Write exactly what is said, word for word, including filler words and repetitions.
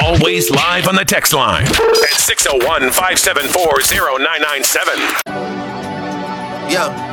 always live on the text line at six oh one, five seven four, oh nine nine seven. Yeah.